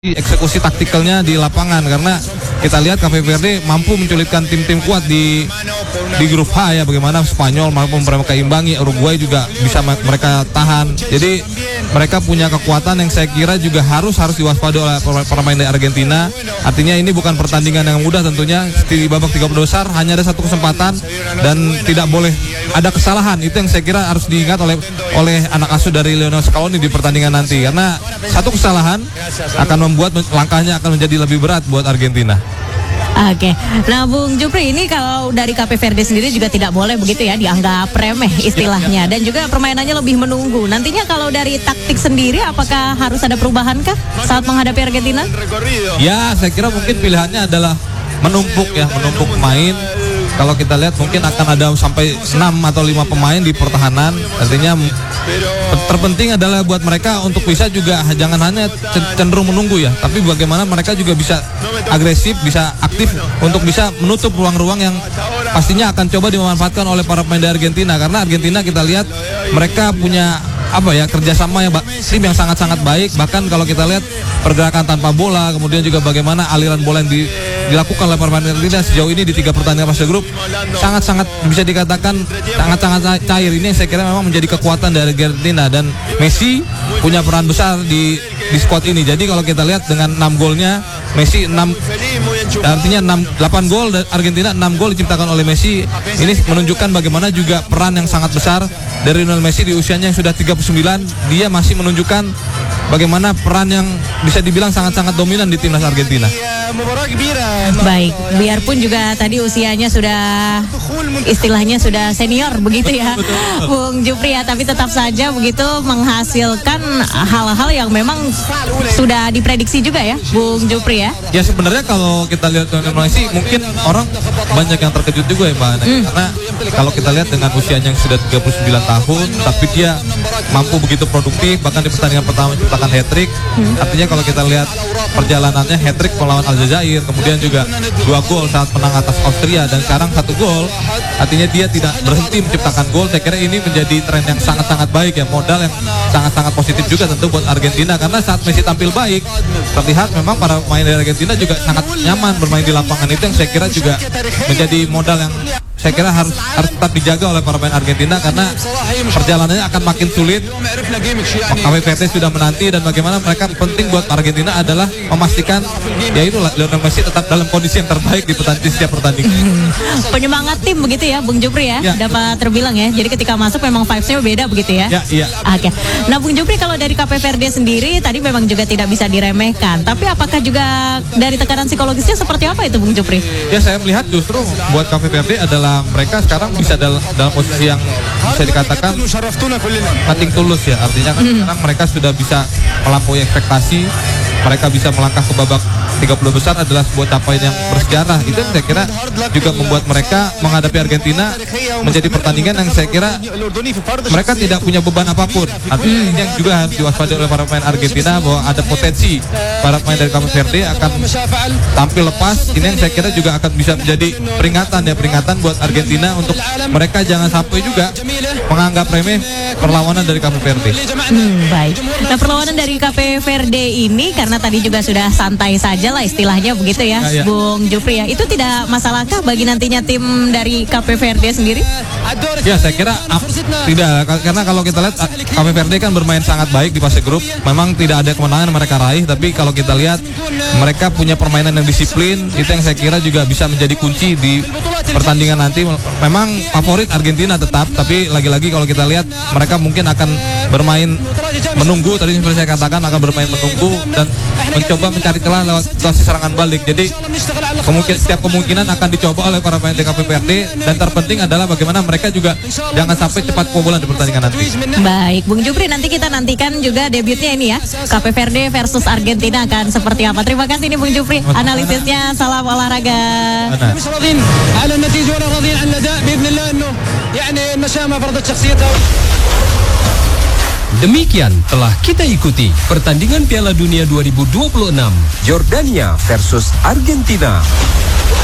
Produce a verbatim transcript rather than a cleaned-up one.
eksekusi taktikalnya di lapangan, karena kita lihat Cape Verde mampu menculitkan tim-tim kuat di di grup H ya, bagaimana Spanyol mampu mereka imbangi, Uruguay juga bisa mereka tahan. Jadi mereka punya kekuatan yang saya kira juga harus harus diwaspadai oleh pemain dari Argentina. Artinya ini bukan pertandingan yang mudah tentunya. Di babak tiga puluh besar hanya ada satu kesempatan dan tidak boleh ada kesalahan. Itu yang saya kira harus diingat oleh oleh anak asuh dari Lionel Scaloni di pertandingan nanti, karena satu kesalahan akan membuat langkahnya akan menjadi lebih berat buat Argentina. Oke, nah Bung Jupri, ini kalau dari Cape Verde sendiri juga tidak boleh begitu ya, dianggap remeh istilahnya, dan juga permainannya lebih menunggu. Nantinya kalau dari taktik sendiri, apakah harus ada perubahan kah saat menghadapi Argentina? Ya, saya kira mungkin pilihannya adalah menumpuk ya, menumpuk pemain. Kalau kita lihat mungkin akan ada sampai enam atau lima pemain di pertahanan. Artinya terpenting adalah buat mereka untuk bisa juga jangan hanya cenderung menunggu ya, tapi bagaimana mereka juga bisa agresif, bisa aktif untuk bisa menutup ruang-ruang yang pastinya akan coba dimanfaatkan oleh para pemain dari Argentina. Karena Argentina kita lihat mereka punya apa ya, kerjasama yang tim yang sangat-sangat baik. Bahkan kalau kita lihat pergerakan tanpa bola, kemudian juga bagaimana aliran bola yang di, dilakukan oleh pemain Argentina sejauh ini di tiga pertandingan fase grup sangat-sangat bisa dikatakan sangat-sangat cair. Ini saya kira memang menjadi kekuatan dari Argentina, dan Messi punya peran besar di di squad ini. Jadi kalau kita lihat dengan enam golnya Messi, enam artinya enam delapan gol, dan Argentina enam gol diciptakan oleh Messi. Ini menunjukkan bagaimana juga peran yang sangat besar dari Lionel Messi di usianya yang sudah tiga puluh sembilan. Dia masih menunjukkan bagaimana peran yang bisa dibilang sangat-sangat dominan di timnas Argentina. Baik, biarpun juga tadi usianya sudah istilahnya sudah senior begitu ya, Bung Jupri ya, tapi tetap saja begitu menghasilkan hal-hal yang memang sudah diprediksi juga ya, Bung Jupri ya. Ya sebenarnya kalau kita lihat Lionel Messi mungkin orang banyak yang terkejut juga ya Mbak Ana, hmm. karena kalau kita lihat dengan usianya yang sudah tiga puluh sembilan tahun, tapi dia mampu begitu produktif, bahkan di pertandingan pertama menciptakan hat-trick. Hmm. Artinya kalau kita lihat perjalanannya, hat-trick melawan Aljazair, kemudian juga dua gol saat menang atas Austria, dan sekarang satu gol. Artinya dia tidak berhenti menciptakan gol. Saya kira ini menjadi tren yang sangat-sangat baik ya, modal yang sangat-sangat positif juga tentu buat Argentina, karena saat Messi tampil baik, terlihat memang para pemain dari Argentina juga sangat nyaman bermain di lapangan. Itu yang saya kira juga menjadi modal yang saya kira harus harus tetap dijaga oleh para pemain Argentina, karena perjalanannya akan makin sulit. Cape Verde sudah menanti, dan bagaimana mereka penting buat Argentina adalah memastikan ya itulah Lionel Messi tetap dalam kondisi yang terbaik di pertandingan setiap pertandingan. Penyemangat tim begitu ya, Bung Jupri ya, ya, dapat terbilang ya. Jadi ketika masuk memang vibes-nya beda begitu ya. Ya, iya. Oke. Nah, Bung Jupri, kalau dari Cape Verde sendiri tadi memang juga tidak bisa diremehkan. Tapi apakah juga dari tekanan psikologisnya seperti apa itu, Bung Jupri? Ya, saya melihat justru buat Cape Verde adalah mereka sekarang bisa dalam, dalam posisi yang bisa dikatakan nothing tulus ya. Artinya kan hmm. sekarang mereka sudah bisa melampaui ekspektasi. Mereka bisa melangkah ke babak tiga puluh besar adalah sebuah capaian yang bersejarah. Itu yang saya kira juga membuat mereka menghadapi Argentina menjadi pertandingan yang saya kira mereka tidak punya beban apapun. Artinya ini yang juga harus diwaspadai oleh para pemain Argentina, bahwa ada potensi para pemain dari Cape Verde akan tampil lepas. Ini yang saya kira juga akan bisa menjadi peringatan ya, peringatan buat Argentina untuk mereka jangan sampai juga menganggap remeh perlawanan dari Cape Verde. Hmm, baik. Nah, perlawanan dari Cape Verde ini karena tadi juga sudah santai saja lah istilahnya begitu ya, ya, ya. Bung Jupri ya. Itu tidak masalahkah bagi nantinya tim dari Cape Verde sendiri? Ya, saya kira uh, tidak, karena kalau kita lihat uh, Cape Verde kan bermain sangat baik di fase grup. Memang tidak ada kemenangan yang mereka raih, tapi kalau kita lihat mereka punya permainan yang disiplin. Itu yang saya kira juga bisa menjadi kunci di pertandingan nanti. Memang favorit Argentina tetap, tapi lagi-lagi kalau kita lihat mereka mungkin akan bermain menunggu. Tadi seperti saya katakan akan bermain menunggu dan mencoba mencari celah lewat situasi serangan balik. Jadi kemungkinan, setiap kemungkinan akan dicoba oleh para pemain Cape Verde, dan terpenting adalah bagaimana mereka juga jangan sampai cepat kebobolan di pertandingan nanti. Baik, Bung Jupri, nanti kita nantikan juga debutnya ini ya, Cape Verde versus Argentina akan seperti apa. Terima kasih nih Bung Jupri analisisnya. Salam olahraga. Demikian telah kita ikuti pertandingan Piala Dunia dua ribu dua puluh enam Jordania versus Argentina.